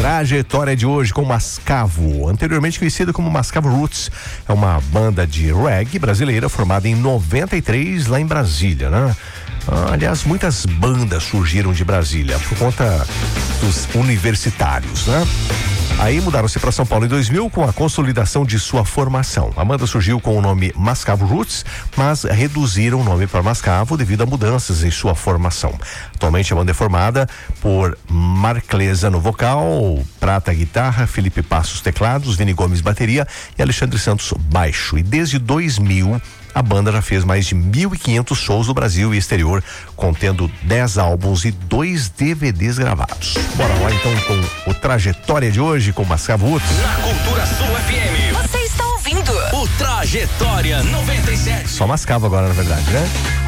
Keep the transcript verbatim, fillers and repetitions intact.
Trajetória de hoje com Mascavo, anteriormente conhecida como Mascavo Roots, é uma banda de reggae brasileira formada em noventa e três lá em Brasília, né? Aliás, muitas bandas surgiram de Brasília por conta dos universitários, né? Aí mudaram-se para São Paulo em dois mil com a consolidação de sua formação. A banda surgiu com o nome Mascavo Roots, mas reduziram o nome para Mascavo devido a mudanças em sua formação. Atualmente a banda é formada por Marclesa no vocal, Prata guitarra, Felipe Passos teclados, Vini Gomes bateria e Alexandre Santos baixo. E desde dois mil a banda já fez mais de mil e quinhentos shows no Brasil e exterior, contendo dez álbuns e dois D V Ds gravados. Bora lá então com o Trajetória de hoje com Mascavo Roots. Na Cultura Sul F M. Você está ouvindo o Trajetória noventa e sete. Só Mascavo agora, na verdade, né?